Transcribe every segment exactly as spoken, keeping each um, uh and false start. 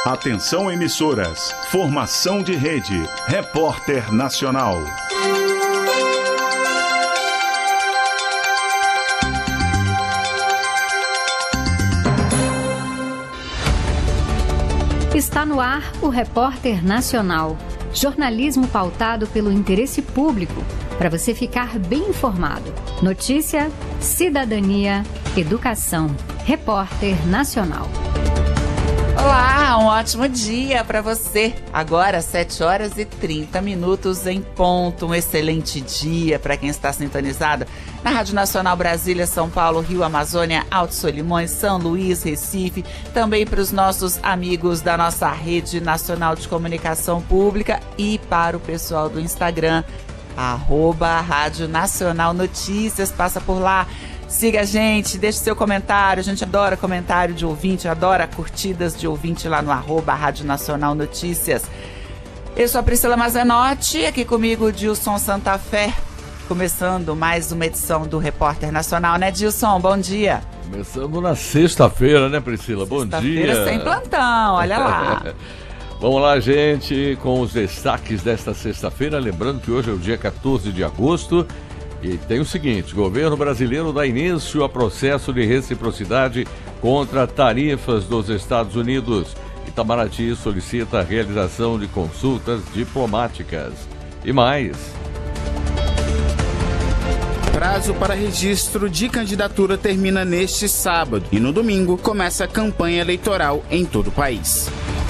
Atenção emissoras, formação de rede, Repórter Nacional. Está no ar o Repórter Nacional, jornalismo pautado pelo interesse público, para você ficar bem informado. Notícia, cidadania, educação. Repórter Nacional. Olá, um ótimo dia para você. Agora, sete horas e trinta minutos em ponto. Um excelente dia para quem está sintonizado na Rádio Nacional Brasília, São Paulo, Rio, Amazônia, Alto Solimões, São Luís, Recife. Também para os nossos amigos da nossa Rede Nacional de Comunicação Pública e para o pessoal do Instagram, arroba Rádio Nacional Notícias. Passa por lá. Siga a gente, deixe seu comentário, a gente adora comentário de ouvinte, adora curtidas de ouvinte lá no arroba Rádio Nacional Notícias. Eu sou a Priscila Mazenotti, aqui comigo o Dilson Santa Fé, começando mais uma edição do Repórter Nacional, né, Dilson? Bom dia. Começamos na sexta-feira, né, Priscila? Bom dia. Sexta-feira sem plantão, olha lá. Vamos lá, gente, com os destaques desta sexta-feira, lembrando que hoje é o dia quatorze de agosto. E tem o seguinte: o governo brasileiro dá início a processo de reciprocidade contra tarifas dos Estados Unidos. Itamaraty solicita a realização de consultas diplomáticas. E mais. Prazo para registro de candidatura termina neste sábado e no domingo começa a campanha eleitoral em todo o país.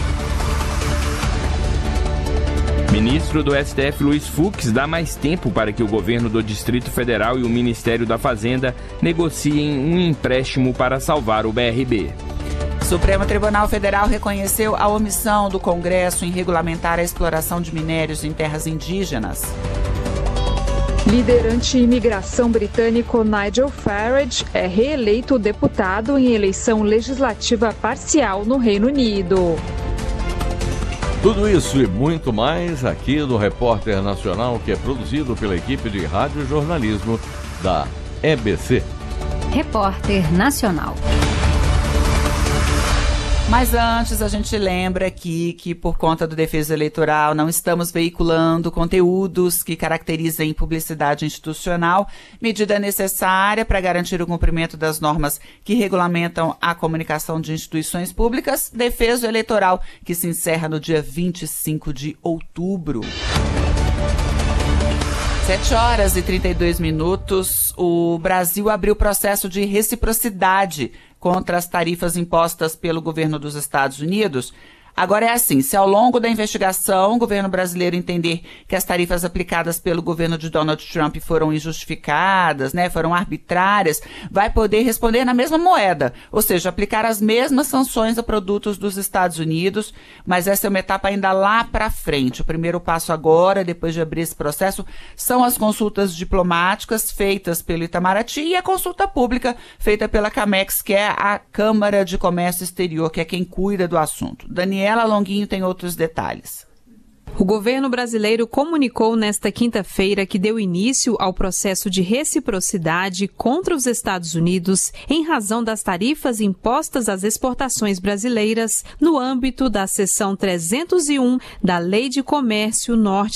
Ministro do S T F Luiz Fux dá mais tempo para que o governo do Distrito Federal e o Ministério da Fazenda negociem um empréstimo para salvar o B R B. Supremo Tribunal Federal reconheceu a omissão do Congresso em regulamentar a exploração de minérios em terras indígenas. Líder anti-imigração britânico Nigel Farage é reeleito deputado em eleição legislativa parcial no Reino Unido. Tudo isso e muito mais aqui no Repórter Nacional, que é produzido pela equipe de rádio e jornalismo da E B C. Repórter Nacional. Mas antes, a gente lembra aqui que, por conta do Defesa Eleitoral, não estamos veiculando conteúdos que caracterizem publicidade institucional, medida necessária para garantir o cumprimento das normas que regulamentam a comunicação de instituições públicas. Defesa Eleitoral, que se encerra no dia vinte e cinco de outubro. sete horas e trinta e dois minutos, o Brasil abriu processo de reciprocidade contra as tarifas impostas pelo governo dos Estados Unidos. Agora é assim: se ao longo da investigação o governo brasileiro entender que as tarifas aplicadas pelo governo de Donald Trump foram injustificadas, né, foram arbitrárias, vai poder responder na mesma moeda, ou seja, aplicar as mesmas sanções a produtos dos Estados Unidos, mas essa é uma etapa ainda lá para frente. O primeiro passo agora, depois de abrir esse processo, são as consultas diplomáticas feitas pelo Itamaraty e a consulta pública feita pela Camex, que é a Câmara de Comércio Exterior, que é quem cuida do assunto. Daniela Longuinho tem outros detalhes. O governo brasileiro comunicou nesta quinta-feira que deu início ao processo de reciprocidade contra os Estados Unidos em razão das tarifas impostas às exportações brasileiras no âmbito da seção trezentos e um da Lei de Comércio Norte